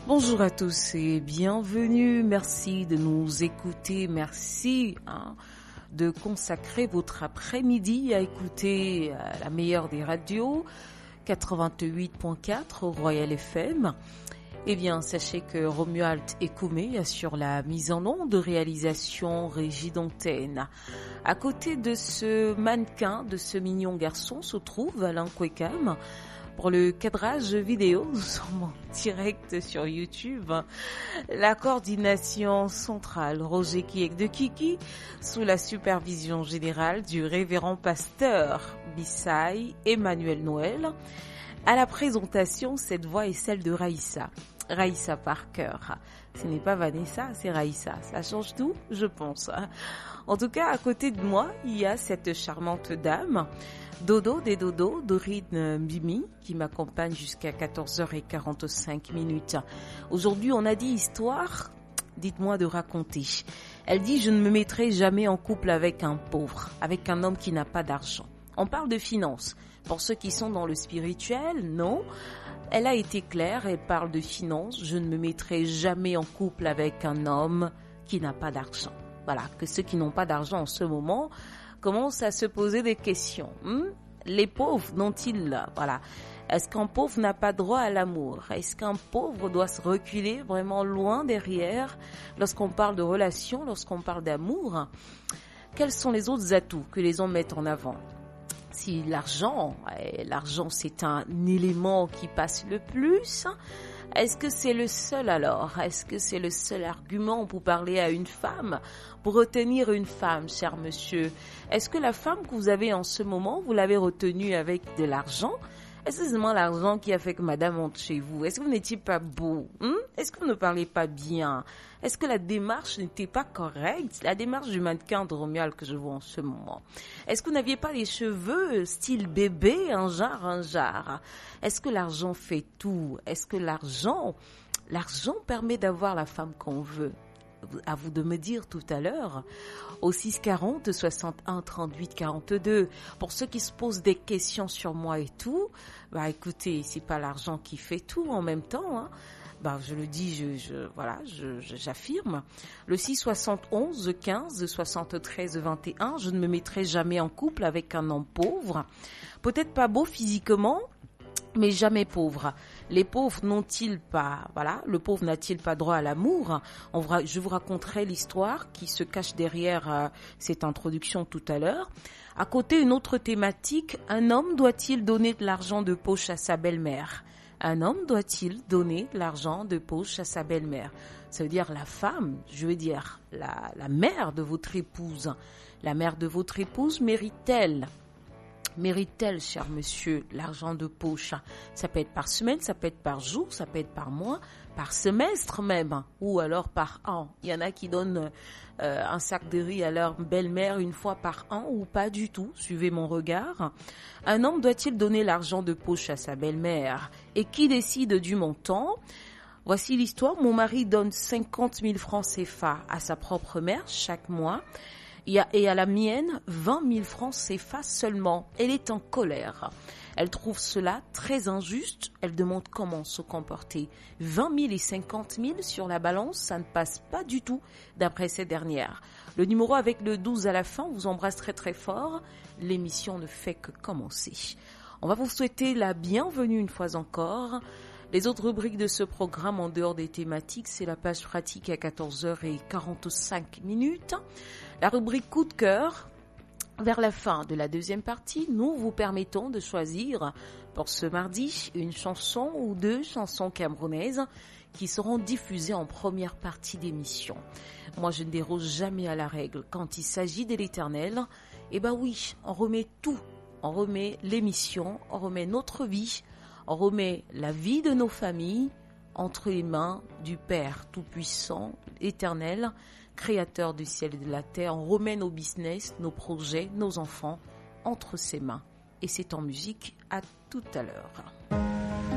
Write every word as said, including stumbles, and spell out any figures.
Bonjour à tous et bienvenue. Merci de nous écouter. Merci hein, de consacrer votre après-midi à écouter euh, la meilleure des radios, quatre-vingt-huit point quatre Royal F M. Eh bien, sachez que Romuald Ekoumé assure la mise en onde de réalisation Régie d'antenne. À côté de ce mannequin, de ce mignon garçon, se trouve Alain Kwekam. Pour le cadrage vidéo, nous sommes en direct sur YouTube. La coordination centrale, Roger Kiek de Kiki, sous la supervision générale du révérend pasteur Bissaï Emmanuel Noël. À la présentation, cette voix est celle de Raïssa. Raïssa Parker. Ce n'est pas Vanessa, c'est Raïssa. Ça change tout, je pense. En tout cas, à côté de moi, il y a cette charmante dame, Dodo des Dodo, Dorine Mbimi, qui m'accompagne jusqu'à quatorze heures quarante-cinq minutes. Aujourd'hui, on a dit histoire, dites-moi de raconter. Elle dit, je ne me mettrai jamais en couple avec un pauvre, avec un homme qui n'a pas d'argent. On parle de finances. Pour ceux qui sont dans le spirituel, non. Elle a été claire, elle parle de finances. Je ne me mettrai jamais en couple avec un homme qui n'a pas d'argent. Voilà, que ceux qui n'ont pas d'argent en ce moment commencent à se poser des questions. Hmm? Les pauvres n'ont-ils, voilà. Est-ce qu'un pauvre n'a pas droit à l'amour? Est-ce qu'un pauvre doit se reculer vraiment loin derrière lorsqu'on parle de relations, lorsqu'on parle d'amour? Quels sont les autres atouts que les hommes mettent en avant? Si l'argent, l'argent c'est un élément qui passe le plus, est-ce que c'est le seul alors? Est-ce que c'est le seul argument pour parler à une femme, pour retenir une femme, cher monsieur? Est-ce que la femme que vous avez en ce moment, vous l'avez retenue avec de l'argent? Est-ce que c'est seulement l'argent qui a fait que madame entre chez vous? Est-ce que vous n'étiez pas beau? Hein? Est-ce que vous ne parlez pas bien? Est-ce que la démarche n'était pas correcte? La démarche du mannequin de Romuald que je vois en ce moment. Est-ce que vous n'aviez pas les cheveux style bébé, un genre, un genre? Est-ce que l'argent fait tout? Est-ce que l'argent, l'argent permet d'avoir la femme qu'on veut? À vous de me dire tout à l'heure au six quarante, soixante-un, trente-huit, quarante-deux. Pour ceux qui se posent des questions sur moi et tout, bah écoutez, c'est pas l'argent qui fait tout en même temps, hein. Bah je le dis, je, je voilà, je, je j'affirme. Le six soixante-onze, quinze, soixante-treize, vingt et un, je ne me mettrai jamais en couple avec un homme pauvre. Peut-être pas beau physiquement, mais jamais pauvre. Les pauvres n'ont-ils pas, voilà, le pauvre n'a-t-il pas droit à l'amour? On va, je vous raconterai l'histoire qui se cache derrière euh, cette introduction tout à l'heure. À côté, une autre thématique, un homme doit-il donner de l'argent de poche à sa belle-mère? Un homme doit-il donner de l'argent de poche à sa belle-mère? Ça veut dire la femme, je veux dire la, la mère de votre épouse. La mère de votre épouse mérite-t-elle Mérite-t-elle, cher monsieur, l'argent de poche? Ça peut être par semaine, ça peut être par jour, ça peut être par mois, par semestre même, ou alors par an. Il y en a qui donnent euh, un sac de riz à leur belle-mère une fois par an ou pas du tout. Suivez mon regard. Un homme doit-il donner l'argent de poche à sa belle-mère? Et qui décide du montant? Voici l'histoire. Mon mari donne cinquante mille francs C F A à sa propre mère chaque mois. Et à la mienne, vingt mille francs C F A seulement. Elle est en colère. Elle trouve cela très injuste. Elle demande comment se comporter. vingt mille et cinquante mille sur la balance, ça ne passe pas du tout d'après cette dernière. Le numéro avec le douze à la fin vous embrasse très très fort. L'émission ne fait que commencer. On va vous souhaiter la bienvenue une fois encore. Les autres rubriques de ce programme en dehors des thématiques, c'est la page pratique à quatorze heures quarante-cinq minutes. La rubrique coup de cœur, vers la fin de la deuxième partie, nous vous permettons de choisir pour ce mardi une chanson ou deux chansons camerounaises qui seront diffusées en première partie d'émission. Moi, je ne déroge jamais à la règle. Quand il s'agit de l'Éternel, eh ben oui, on remet tout. On remet l'émission, on remet notre vie, on remet la vie de nos familles entre les mains du Père Tout-Puissant, Éternel, Créateur du ciel et de la terre. On remet nos business, nos projets, nos enfants entre ses mains. Et c'est en musique. À tout à l'heure.